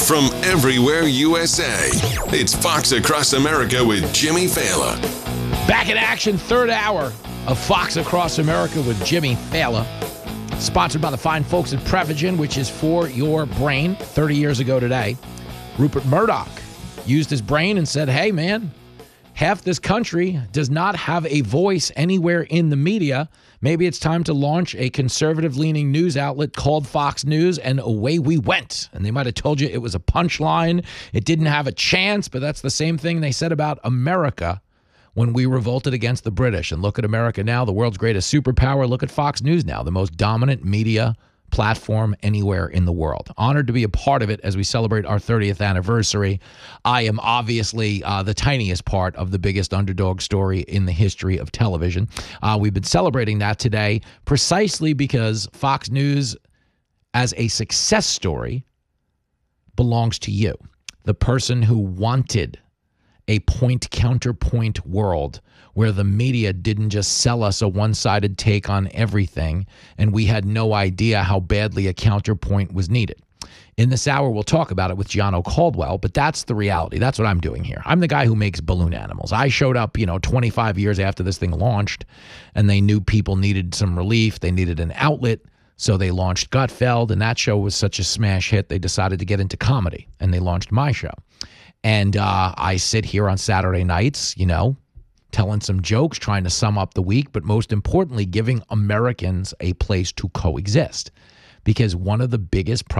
from everywhere USA. It's Fox Across America with Jimmy Fallon. Back in action, third hour of Fox Across America with Jimmy Fallon. Sponsored by the fine folks at Prevagen, which is for your brain. 30 years ago today, Rupert Murdoch used his brain and said, hey, man, half this country does not have a voice anywhere in the media. Maybe it's time to launch a conservative-leaning news outlet called Fox News, and away we went. And they might have told you it was a punchline. It didn't have a chance, but that's the same thing they said about America when we revolted against the British. And look at America now, the world's greatest superpower. Look at Fox News now, the most dominant media platform anywhere in the world. Honored to be a part of it as we celebrate our 30th anniversary. I am obviously the tiniest part of the biggest underdog story in the history of television. We've been celebrating that today precisely because Fox News, as a success story, belongs to you, the person who wanted a point-counterpoint world where the media didn't just sell us a one-sided take on everything, and we had no idea how badly a counterpoint was needed. In this hour, we'll talk about it with Gianno Caldwell, but that's the reality. That's what I'm doing here. I'm the guy who makes balloon animals. I showed up, 25 years after this thing launched, and they knew people needed some relief. They needed an outlet, so they launched Gutfeld, and that show was such a smash hit, they decided to get into comedy, and they launched my show. And I sit here on Saturday nights, telling some jokes, trying to sum up the week, but most importantly, giving Americans a place to coexist. Because one of the biggest problems